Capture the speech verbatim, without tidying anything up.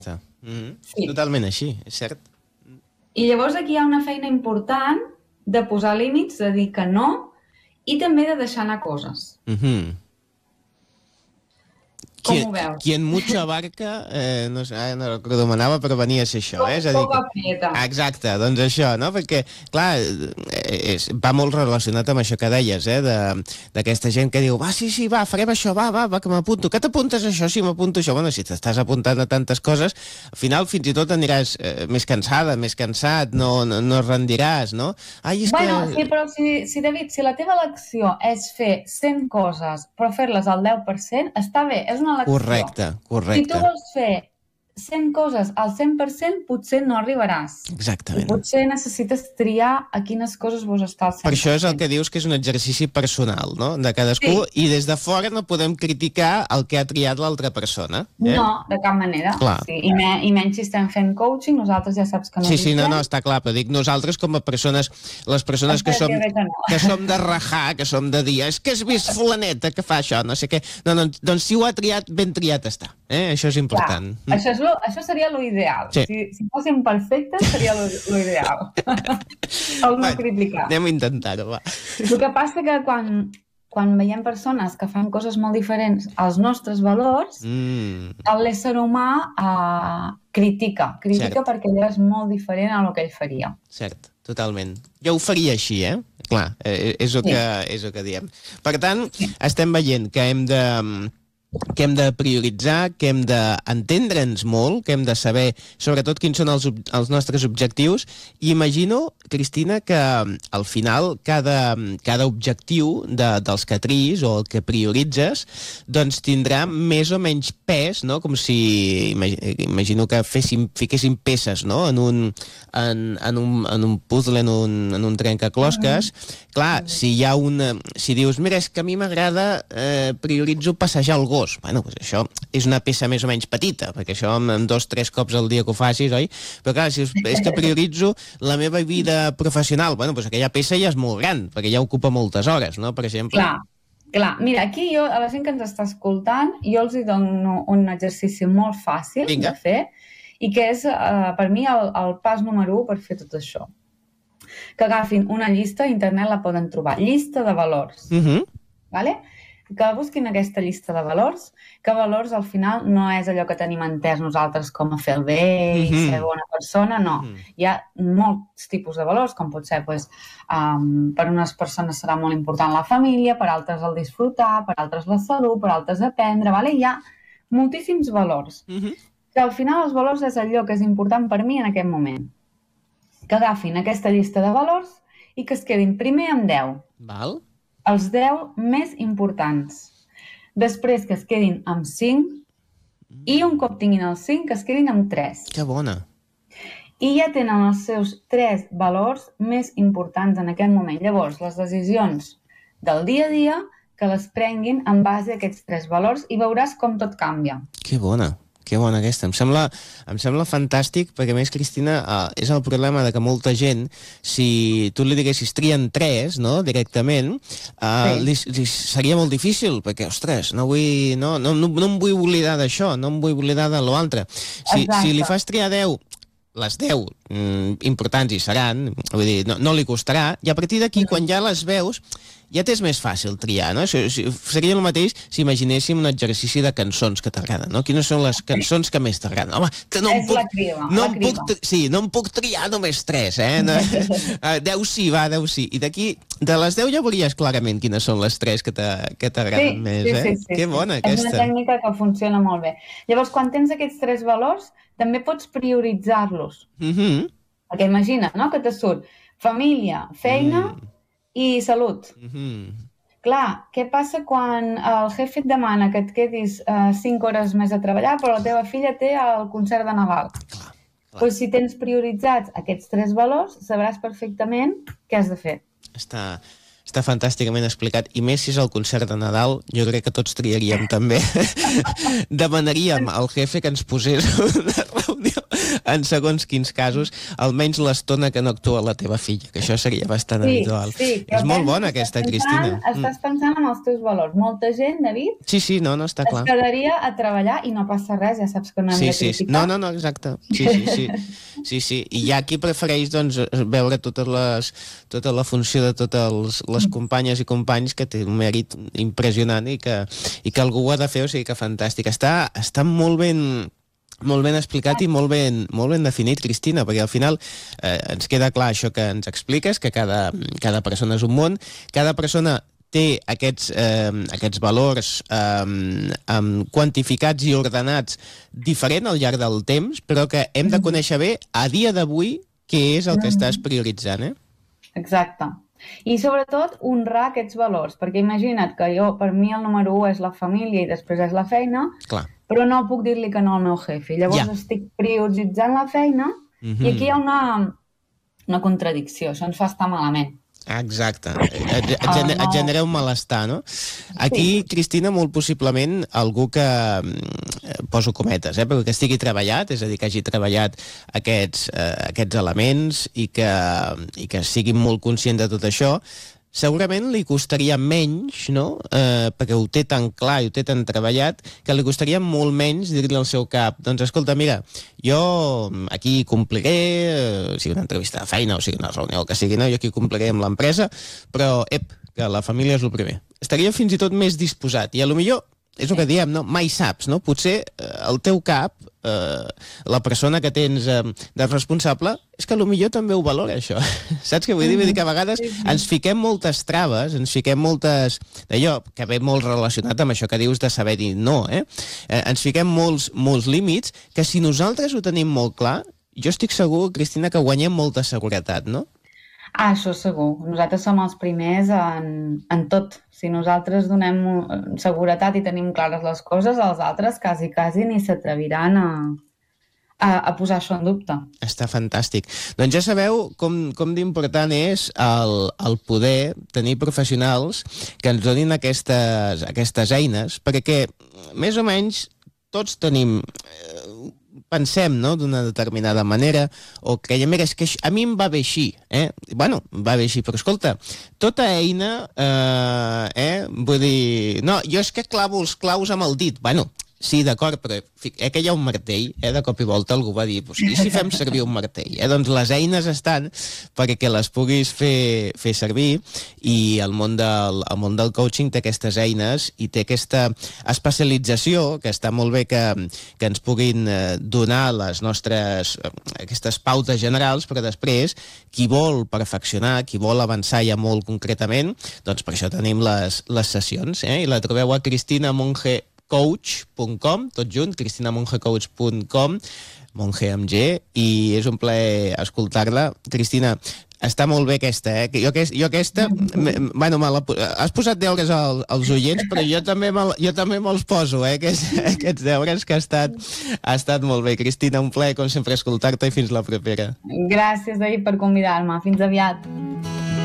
Mm-hmm. Sí. Totalment així, és cert. I llavors aquí hi ha una feina important de posar límits, de dir que no, i també de deixar anar coses. Mm-hmm. Com qui, ho veus? Qui en mucho abarca, eh, no sé, no recordo com anava, però venia a ser això, eh? És a dir, que... exacte, doncs això, no? Perquè, clar, és, va molt relacionat amb això que deies, eh? D'aquesta gent que diu, va, sí, sí, va, farem això, va, va, va, que m'apunto. Que t'apuntes això? Sí, m'apunto això. Bueno, si t'estàs apuntant a tantes coses, al final fins i tot aniràs eh, més cansada, més cansat, no, no, no es rendiràs, no? Ai, és bueno, que... sí, però si, si, David, si la teva elecció és fer cent coses, però fer-les al deu per cent, està bé, és una elecció. Correcte, correcte. Si tu vols fer cent coses al cent per cent, potser no arribaràs. Exactament. I potser necessites triar a quines coses vols estar al cent per cent. Per això és el que dius que és un exercici personal, no?, de cadascú, sí. I des de fora no podem criticar el que ha triat l'altra persona. Eh? No, de cap manera. Sí. I, me, I menys si estem fent coaching, nosaltres ja saps que no Sí, sí, no, no, està clar, però dic nosaltres com a persones, les persones que som, que, no. que som de rajar, que som de dir, és que has vist fulaneta que fa això, no sé què. No, no, doncs si ho ha triat, ben triat està. Eh? Això és important. Clar, això, és lo, això seria l'ideal. Sí. Si, si fóssim perfectes, seria l'ideal. El no criticar. Anem a intentar-ho, va. El que passa que quan, quan veiem persones que fan coses molt diferents als nostres valors, mm. l'ésser humà uh, critica. Critica Cert. Perquè allò és molt diferent a el que ell faria. Cert, totalment. Jo ho faria així, eh? Clar, eh, és, el sí. que, és el que diem. Per tant, sí. estem veient que hem de... que hem de prioritzar, que hem d'entendre'ns molt, que hem de saber sobretot quins són els, els nostres objectius, i imagino, Cristina, que al final cada, cada objectiu de, dels que triïs o el que prioritzes doncs tindrà més o menys pes, no? Com si imagino que féssim, fiquéssim peces, no? en, un, en, en, un, en un puzzle, en un, en un trencaclosques. Mm-hmm. Clar, si hi ha una... si dius, mira, és que a mi m'agrada eh, prioritzo passejar el gos. Bueno, pues això és una peça més o menys petita, perquè això amb, amb dos, tres cops al dia que ho facis, oi? Però clar, si és que prioritzo la meva vida professional, bueno, pues aquella peça ja és molt gran, perquè ja ocupa moltes hores, no?, per exemple. Clar, clar. Mira, aquí jo, a la gent que ens està escoltant, jo els hi dono un exercici molt fàcil Vinga. De fer, i que és, uh, per mi, el, el pas número u per fer tot això. Que agafin una llista, a internet la poden trobar, llista de valors. Uh-huh. Vale? Que busquin aquesta llista de valors, que valors al final no és allò que tenim entès nosaltres com a fer el bé i mm-hmm. ser bona persona, no. Mm-hmm. Hi ha molts tipus de valors, com pot ser, pues, um, per unes persones serà molt important la família, per altres el disfrutar, per altres la salut, per altres aprendre, vale? Hi ha moltíssims valors. Mm-hmm. Que al final els valors és allò que és important per mi en aquest moment. Que agafin aquesta llista de valors i que es quedin primer amb deu. Val. Els deu més importants. Després que es quedin amb cinc i un cop tinguin els cinc que es quedin amb tres. Que bona. I ja tenen els seus tres valors més importants en aquest moment. Llavors, les decisions del dia a dia que les prenguin en base a aquests tres valors i veuràs com tot canvia. Que bona. Que bona aquesta, em sembla, em sembla fantàstic, perquè a més, Cristina, eh, és el problema de que molta gent, si tu li diguessis trien tres, no?, directament, eh, sí. li, li seria molt difícil, perquè, ostres, no vull, no, no, no, no em vull oblidar d'això, no em vull oblidar de l'altre. Si, si li fas triar deu, les deu mm, importants hi seran, vull dir, no, no li costarà, i a partir d'aquí, quan ja les veus, ja t'és més fàcil triar, no? Seria el mateix si imaginéssim un exercici de cançons que t'agraden, no? Quines són les cançons que més t'agraden? Home, que no em puc, la criba, no la em puc, sí, no em puc triar només tres, eh? No, deu sí, va, deu sí. I d'aquí, de les deu ja veuries clarament quines són les tres que t'agraden sí, més, sí, eh? Sí, sí, que bona, sí. aquesta. És una tècnica que funciona molt bé. Llavors, quan tens aquests tres valors, també pots prioritzar-los. Mm-hmm. Perquè imagina, no?, que te surt família, feina... Mm. I salut. Mm-hmm. Clar, què passa quan el jefe et demana que et quedis uh, cinc hores més a treballar, però la teva filla té el concert de Nadal? Clar, clar. Pues si tens prioritzats aquests tres valors, sabràs perfectament què has de fer. Està, està fantàsticament explicat, i més si és el concert de Nadal, jo crec que tots triaríem també. Demanaríem al jefe que ens posés una reunió en segons quins casos, almenys l'estona que no actua la teva filla, que això seria bastant sí, habitual. Sí, és molt bona aquesta, pensant, Cristina. Estàs pensant en els teus valors. Molta gent, David, sí, sí, no, no, està clar. es quedaria a treballar i no passa res, ja saps que no hem sí, de sí, criticar. No, no, no, exacte. Sí, sí, sí. sí, sí. I hi ha qui prefereix doncs, veure totes les, tota la funció de totes les companyes i companys, que té un mèrit impressionant i que, i que algú ho ha de fer, o sigui que fantàstic. Està, està molt ben... molt ben explicat i molt ben, molt ben definit, Cristina, perquè al final eh, ens queda clar això que ens expliques, que cada, cada persona és un món, cada persona té aquests, eh, aquests valors eh, um, quantificats i ordenats diferent al llarg del temps, però que hem de conèixer bé a dia d'avui què és el que estàs prioritzant, eh? Exacte. I sobretot honrar aquests valors, perquè imagina't que jo, per mi el número u és la família i després és la feina, clar, però no puc dir-li que no al meu jefe. Llavors ja. estic prioritzant la feina mm-hmm. i aquí hi ha una, una contradicció, això ens fa estar malament. Exacte, et, et, gener, et genera un malestar, no? Aquí, sí. Cristina, molt possiblement algú que, poso cometes, eh, però que estigui treballat, és a dir, que hagi treballat aquests, eh, aquests elements i que, i que sigui molt conscient de tot això, segurament li costaria menys, no? Eh, perquè ho té tan clar i ho té tan treballat, que li costaria molt menys dir-li al seu cap, doncs escolta, mira, jo aquí compliré, eh, sigui una entrevista de feina o sigui una reunió, el que sigui, no? Jo aquí compliré amb l'empresa, però, ep, que la família és el primer. Estaria fins i tot més disposat, i a lo millor és el que diem, no? Mai saps, no? Potser eh, el teu cap, eh, la persona que tens eh, de responsable, és que potser també ho valora, això. Saps què vull dir? Vull dir que a vegades ens fiquem moltes traves, ens fiquem moltes... d'allò, que ve molt relacionat amb això que dius de saber dir no, eh? eh ens fiquem molts, molts límits que si nosaltres ho tenim molt clar, jo estic segur, Cristina, que guanyem molta seguretat, no? Ah, això segur. Nosaltres som els primers en, en tot. Si nosaltres donem seguretat i tenim clares les coses, els altres quasi, quasi ni s'atreviran a, a, a posar això en dubte. Està fantàstic. Doncs ja sabeu com, com d'important és el, el poder tenir professionals que ens donin aquestes, aquestes eines, perquè més o menys tots tenim... Eh, pensem, no?, d'una determinada manera, o creiem, mira, és que a mi em va bé així, eh? Bueno, em va bé així, però escolta, tota eina, eh, eh, vull dir, no, jo és que clavo els claus amb el dit, bueno, sí, d'acord, però eh, que hi ha un martell, eh, de cop i volta algú va dir, pues, i si fem servir un martell? Eh? Doncs les eines estan perquè les puguis fer, fer servir, i el món, del, el món del coaching té aquestes eines i té aquesta especialització, que està molt bé que, que ens puguin donar les nostres, aquestes pautes generals, però després, qui vol perfeccionar, qui vol avançar ja molt concretament, doncs per això tenim les, les sessions, eh? I la trobeu a Cristina Monge coach punt com, tot junt, cristina monge coach punt com, Monge amb G, i és un plaer escoltar-la. Cristina, està molt bé aquesta, eh? Jo, jo aquesta, bueno, me la, has posat deures als, als oients, però jo també, me, jo també me'ls poso, eh? Aquests, aquests deures que ha estat, ha estat molt bé. Cristina, un plaer, com sempre, escoltar-te, i fins la propera. Gràcies, David, per convidar-me. Fins aviat.